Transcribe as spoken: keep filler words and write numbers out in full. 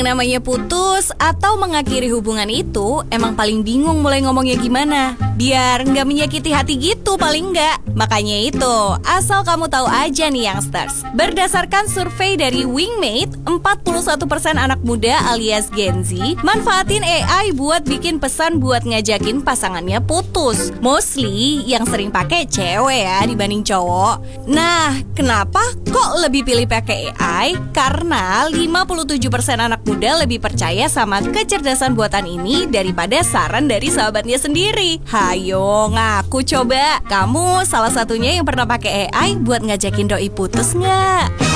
Namanya putus atau mengakhiri hubungan itu emang paling bingung mulai ngomongnya gimana, biar nggak menyakiti hati gitu paling nggak. Makanya itu, asal kamu tahu aja nih youngsters, berdasarkan survei dari Wingmate, empat puluh satu persen anak muda alias Gen Z manfaatin A I buat bikin pesan buat ngajakin pasangannya putus. Mostly yang sering pakai cewek ya dibanding cowok. Nah, kenapa kok lebih pilih pakai A I? Karena lima puluh tujuh persen anak muda lebih percaya sama kecerdasan buatan ini daripada saran dari sahabatnya sendiri. Hayo ngaku coba, kamu salah satunya yang pernah pakai A I buat ngajakin doi putus nggak?